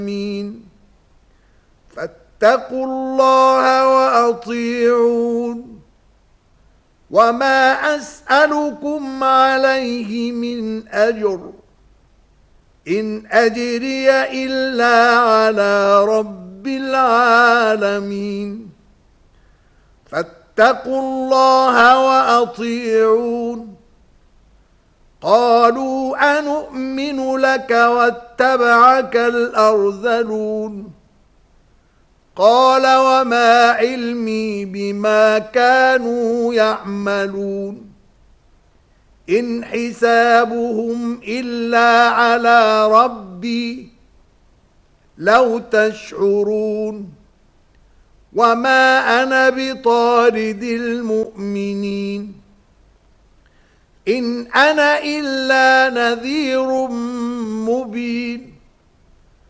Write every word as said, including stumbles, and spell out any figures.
العالمين فاتقوا الله وأطيعون وما أسألكم عليه من أجر إن أجري إلا على رب العالمين فاتقوا الله وأطيعون قالوا أنؤمن لك واتبعك الأرذلون قال وما علمي بما كانوا يعملون إن حسابهم إلا على ربي لو تشعرون وما أنا بطارد المؤمنين إن أنا إلا نذير مبين